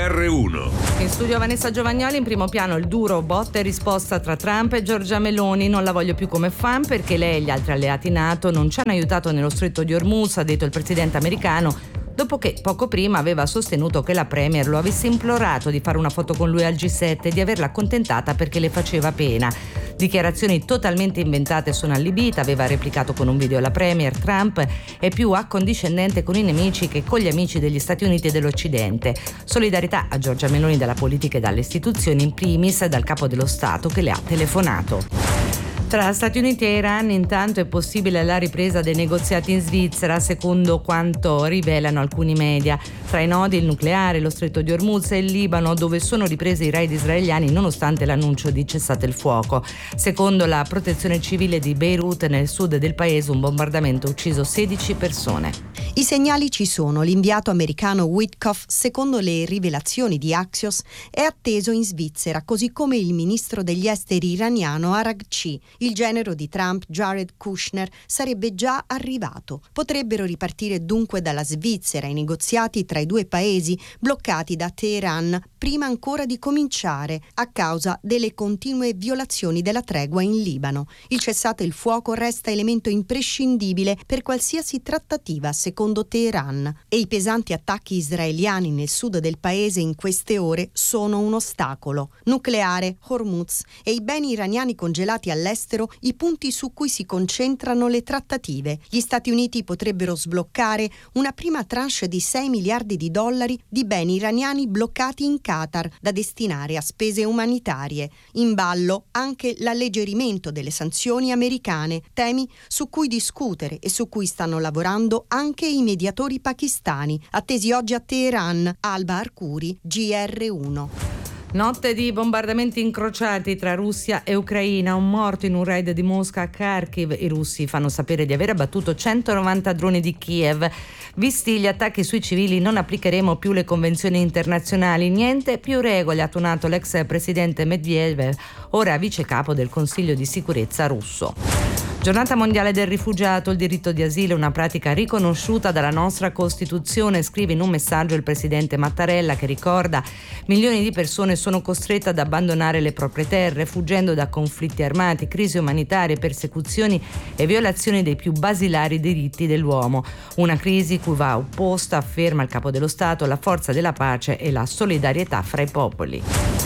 GR1. In studio Vanessa Giovagnoli, in primo piano il duro botta e risposta tra Trump e Giorgia Meloni. Non la voglio più come fan perché lei e gli altri alleati NATO non ci hanno aiutato nello stretto di Hormuz, ha detto il presidente americano, dopo che poco prima aveva sostenuto che la premier lo avesse implorato di fare una foto con lui al G7 e di averla accontentata perché le faceva pena. Dichiarazioni totalmente inventate, sono allibita, aveva replicato con un video la premier. Trump è più accondiscendente con i nemici che con gli amici degli Stati Uniti e dell'Occidente. Solidarietà a Giorgia Meloni dalla politica e dalle istituzioni, in primis dal capo dello Stato che le ha telefonato. Tra Stati Uniti e Iran intanto è possibile la ripresa dei negoziati in Svizzera, secondo quanto rivelano alcuni media. Tra i nodi il nucleare, lo stretto di Hormuz e il Libano, dove sono ripresi i raid israeliani nonostante l'annuncio di cessate il fuoco. Secondo la protezione civile di Beirut, nel sud del paese un bombardamento ha ucciso 16 persone. I segnali ci sono. L'inviato americano Witkoff, secondo le rivelazioni di Axios, è atteso in Svizzera, così come il ministro degli esteri iraniano Araghchi. Il genero di Trump, Jared Kushner, sarebbe già arrivato. Potrebbero ripartire dunque dalla Svizzera i negoziati tra i due paesi, bloccati da Teheran prima ancora di cominciare a causa delle continue violazioni della tregua in Libano. Il cessate il fuoco resta elemento imprescindibile per qualsiasi trattativa, secondo Teheran, e i pesanti attacchi israeliani nel sud del paese in queste ore sono un ostacolo. Nucleare, Hormuz e i beni iraniani congelati all'estero, i punti su cui si concentrano le trattative. Gli Stati Uniti potrebbero sbloccare una prima tranche di 6 miliardi di dollari di beni iraniani bloccati in Qatar da destinare a spese umanitarie. In ballo anche l'alleggerimento delle sanzioni americane, temi su cui discutere e su cui stanno lavorando anche i mediatori pakistani, attesi oggi a Teheran. Alba Arcuri, GR1. Notte di bombardamenti incrociati tra Russia e Ucraina, un morto in un raid di Mosca a Kharkiv. I russi fanno sapere di aver abbattuto 190 droni di Kiev. Visti gli attacchi sui civili non applicheremo più le convenzioni internazionali, niente più regole, ha tuonato l'ex presidente Medvedev, ora vice capo del Consiglio di sicurezza russo. Giornata mondiale del rifugiato, il diritto di asilo è una pratica riconosciuta dalla nostra Costituzione, scrive in un messaggio il presidente Mattarella, che ricorda: milioni di persone sono costrette ad abbandonare le proprie terre, fuggendo da conflitti armati, crisi umanitarie, persecuzioni e violazioni dei più basilari diritti dell'uomo. Una crisi cui va opposta, afferma il capo dello Stato, la forza della pace e la solidarietà fra i popoli.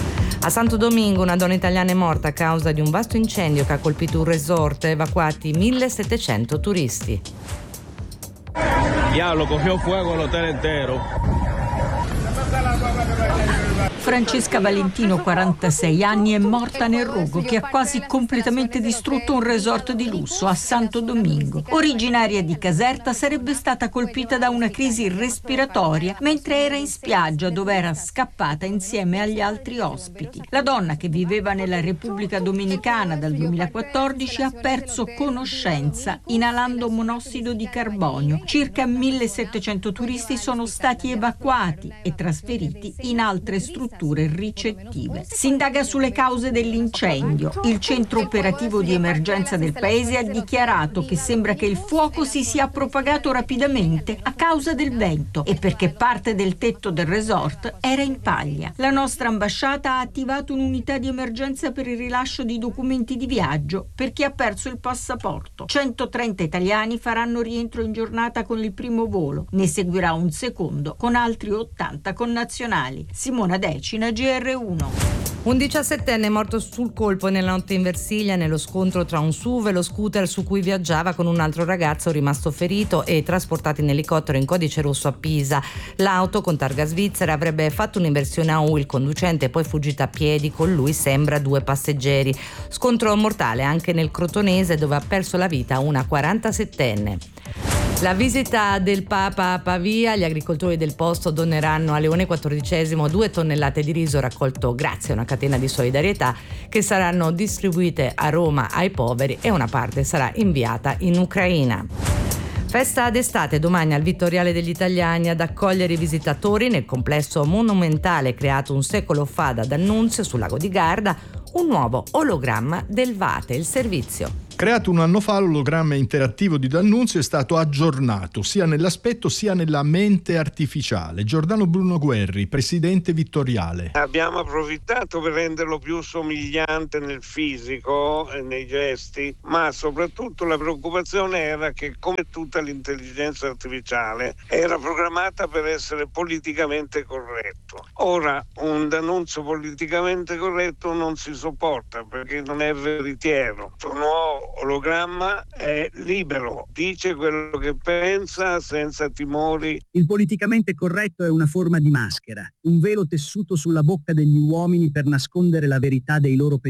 A Santo Domingo una donna italiana è morta a causa di un vasto incendio che ha colpito un resort, evacuati 1700 turisti. Diablo, cogió fuego el hotel entero. Francesca Valentino, 46 anni, è morta nel rogo che ha quasi completamente distrutto un resort di lusso a Santo Domingo. Originaria di Caserta, sarebbe stata colpita da una crisi respiratoria mentre era in spiaggia, dove era scappata insieme agli altri ospiti. La donna, che viveva nella Repubblica Dominicana dal 2014, ha perso conoscenza inalando monossido di carbonio. Circa 1700 turisti sono stati evacuati e trasferiti in altre strutture ricettive. Si indaga sulle cause dell'incendio. Il centro operativo di emergenza del paese ha dichiarato che sembra che il fuoco si sia propagato rapidamente a causa del vento e perché parte del tetto del resort era in paglia. La nostra ambasciata ha attivato un'unità di emergenza per il rilascio di documenti di viaggio per chi ha perso il passaporto. 130 italiani faranno rientro in giornata con il primo volo. Ne seguirà un secondo con altri 80 connazionali. Simona Decina, GR1. Un 17enne è morto sul colpo nella notte in Versilia nello scontro tra un SUV e lo scooter su cui viaggiava con un altro ragazzo rimasto ferito e trasportati in elicottero in codice rosso a Pisa. L'auto con targa svizzera avrebbe fatto un'inversione a U, il conducente è poi fuggito a piedi, con lui sembra 2 passeggeri. Scontro mortale anche nel Crotonese, dove ha perso la vita una 47enne. La visita del Papa a Pavia, gli agricoltori del posto doneranno a Leone XIV 2 tonnellate di riso raccolto grazie a una catena di solidarietà che saranno distribuite a Roma ai poveri e una parte sarà inviata in Ucraina. Festa d'estate domani al Vittoriale degli Italiani, ad accogliere i visitatori nel complesso monumentale creato un secolo fa da D'Annunzio sul lago di Garda, un nuovo ologramma del Vate, il servizio. Creato un anno fa, l'ologramma interattivo di D'Annunzio è stato aggiornato sia nell'aspetto sia nella mente artificiale. Giordano Bruno Guerri, presidente Vittoriale. Abbiamo approfittato per renderlo più somigliante nel fisico e nei gesti, ma soprattutto la preoccupazione era che, come tutta l'intelligenza artificiale, era programmata per essere politicamente corretto. Ora, un D'Annunzio politicamente corretto non si sopporta perché non è veritiero. Il nuovo ologramma è libero, dice quello che pensa senza timori. Il politicamente corretto è una forma di maschera, un velo tessuto sulla bocca degli uomini per nascondere la verità dei loro pensieri.